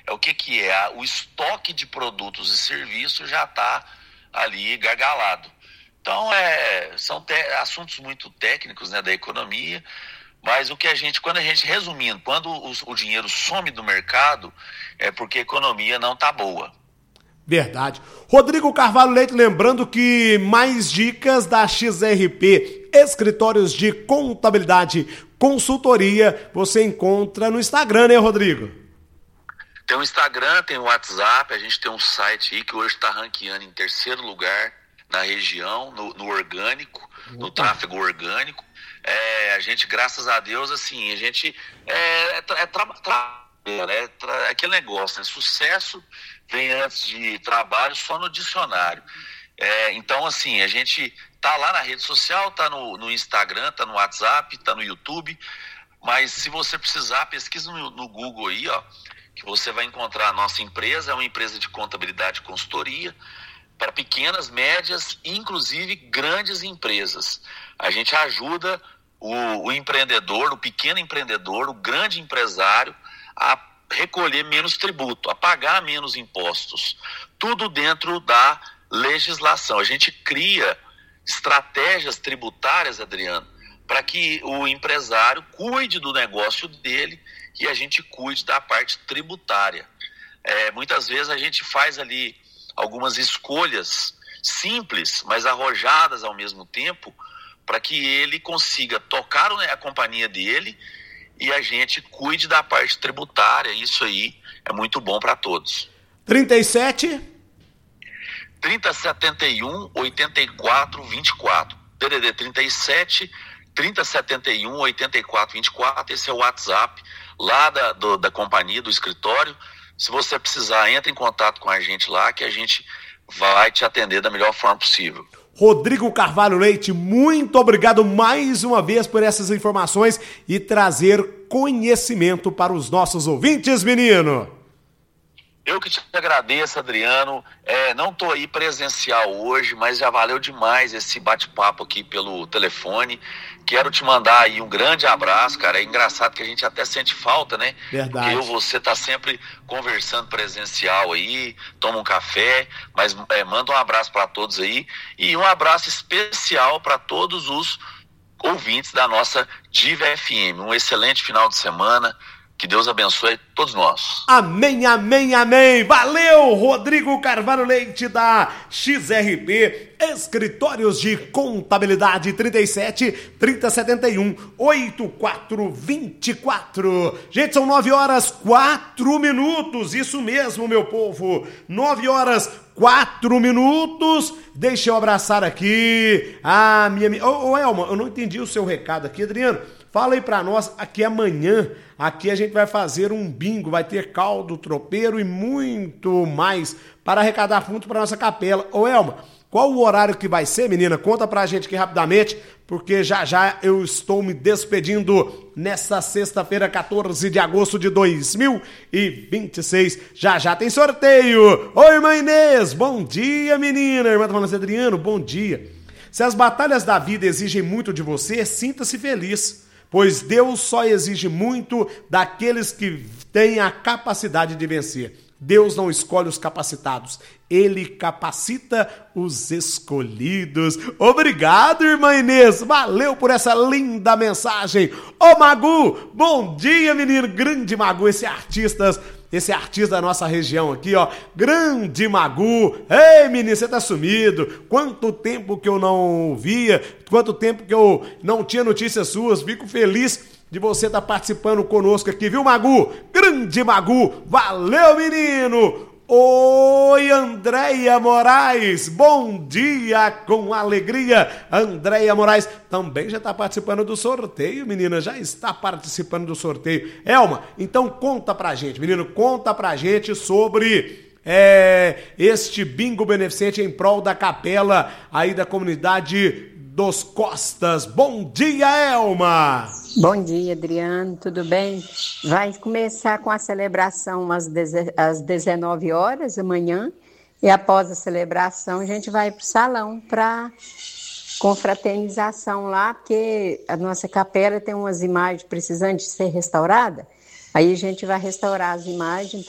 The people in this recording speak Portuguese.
o que que é? O estoque de produtos e serviços já está ali gargalado. Então, são assuntos muito técnicos, né, da economia, mas resumindo, quando o dinheiro some do mercado, é porque a economia não está boa. Verdade. Rodrigo Carvalho Leite, lembrando que mais dicas da XRP, Escritórios de Contabilidade, Consultoria, você encontra no Instagram, né, Rodrigo? Tem o Instagram, tem o WhatsApp, a gente tem um site aí que hoje está ranqueando em 3º lugar na região, no orgânico, no tráfego orgânico. A gente, graças a Deus, assim, a gente aquele negócio, né? Sucesso vem antes de trabalho só no dicionário. Então, assim, a gente tá lá na rede social, tá no Instagram, tá no WhatsApp, tá no YouTube, mas se você precisar, pesquisa no Google aí, ó, que você vai encontrar a nossa empresa. É uma empresa de contabilidade e consultoria para pequenas, médias e inclusive grandes empresas. A gente ajuda o empreendedor, o pequeno empreendedor, o grande empresário a recolher menos tributo, a pagar menos impostos. Tudo dentro da legislação. A gente cria estratégias tributárias, Adriano, para que o empresário cuide do negócio dele e a gente cuide da parte tributária. Muitas vezes a gente faz ali algumas escolhas simples, mas arrojadas ao mesmo tempo, para que ele consiga tocar a companhia dele e a gente cuide da parte tributária. Isso aí é muito bom para todos. 37 3071 8424. DDD 37 3071 8424. Esse é o WhatsApp lá da companhia, do escritório. Se você precisar, entre em contato com a gente lá, que a gente vai te atender da melhor forma possível. Rodrigo Carvalho Leite, muito obrigado mais uma vez por essas informações e trazer conhecimento para os nossos ouvintes, menino. Eu que te agradeço, Adriano. Não estou aí presencial hoje, mas já valeu demais esse bate-papo aqui pelo telefone. Quero te mandar aí um grande abraço, cara. É engraçado que a gente até sente falta, né? Verdade. Porque você tá sempre conversando presencial aí, toma um café, mas manda um abraço para todos aí. E um abraço especial para todos os ouvintes da nossa Diva FM. Um excelente final de semana. Que Deus abençoe todos nós. Amém, amém, amém. Valeu, Rodrigo Carvalho Leite da XRP, Escritórios de Contabilidade, 37 3071 8424. Gente, são 9h04. Isso mesmo, meu povo. 9h04. Deixa eu abraçar aqui a minha... Ô, Elma, eu não entendi o seu recado aqui, Adriano. Fala aí pra nós, aqui amanhã, aqui a gente vai fazer um bingo, vai ter caldo, tropeiro e muito mais para arrecadar fundos para nossa capela. Ô Elma, qual o horário que vai ser, menina? Conta pra gente aqui rapidamente, porque já já eu estou me despedindo nessa sexta-feira, 14 de agosto de 2026. Já já tem sorteio. Oi, irmã Inês, bom dia, menina. A irmã tá falando assim, Adriano, bom dia. Se as batalhas da vida exigem muito de você, sinta-se feliz. Pois Deus só exige muito daqueles que têm a capacidade de vencer. Deus não escolhe os capacitados, Ele capacita os escolhidos. Obrigado, irmã Inês, valeu por essa linda mensagem. Ô Magu, bom dia, menino, grande Magu, esse artista da nossa região aqui, ó, grande Magu. Ei, menino, você tá sumido, quanto tempo que eu não via, quanto tempo que eu não tinha notícias suas, fico feliz de você estar participando conosco aqui, viu, Magu? Grande Magu, valeu, menino! Oi, Andréia Moraes, bom dia com alegria. Andréia Moraes também já está participando do sorteio, menina, já está participando do sorteio. Elma, então conta pra gente, menino, conta pra gente sobre este bingo beneficente em prol da capela aí da comunidade dos Costas. Bom dia, Elma! Bom dia, Adriano, tudo bem? Vai começar com a celebração às 19 horas amanhã e após a celebração a gente vai para o salão para confraternização lá, porque a nossa capela tem umas imagens precisando de ser restaurada, aí a gente vai restaurar as imagens.